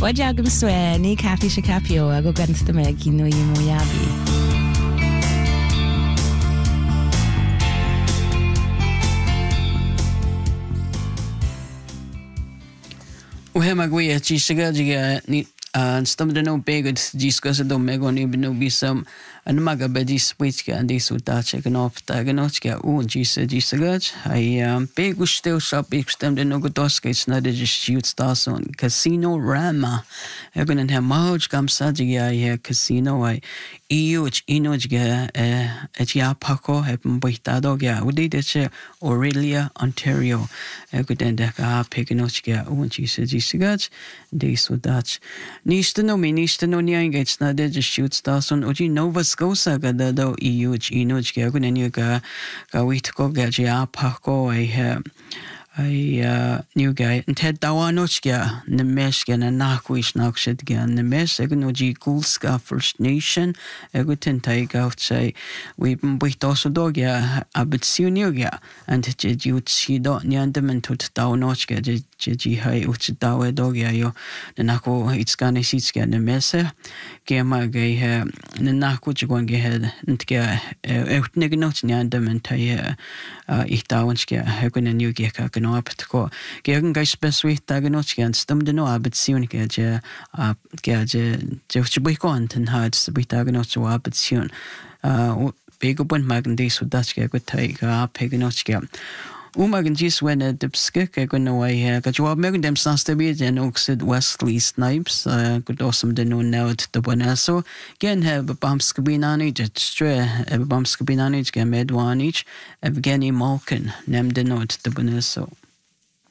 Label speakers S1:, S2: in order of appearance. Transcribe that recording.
S1: Wajagam Sweni, Kathy Shakapio, I go get into the meg, you know you moyabi.
S2: Uhemagwe chishiga jiga ni stamdeno begud discuss do megoni bino bisam anmaga bedis wichka and this utache ganop taganochka jisagaj I begustel shop stamdeno godoske snade just shoot stars on Casino Rama even in hamaj gamsajiga here casino I iuch inojga etja pako hepn boitado ga udideche Aurelia Ontario egudenda ga peganochka jisagaj this utach Nistano niangets na de just shoot stars on Uji Nova Scotia gada do iuch inojga gunenga ga witko ga pako I new guy and Ted Dawanochga Nemeshga and Nakwish Nakshedga Nemesh Egnoji Gulska First Nation Egutin Taigautsai we've with also dogya Abitsunuga and Jejuchi dot Nyandamantut Dawanochga Jeji Hai Uchdawe dogya yo the Nako it's gonna sitska Nemese Gema gay Nako Jugwangehead and Ga Outnegnot Nyandamantai Itawanska Hegun and Yugeka can aptko gegen guys best with Daganoch and stummed no abitsun gaja Jeffbikon and had Sabitaganoch abitsun big open magandis with Dutch good take peganochga. Umagandis when a dipskick, I go no way here. Got you up making them sons to be and Oxid Wesley Snipes, good awesome the no now at the Bonasso. Again have a bumskabinani, just stray, a bumskabinani, get made one each, Evgeny Malkin, named the note the Bonasso.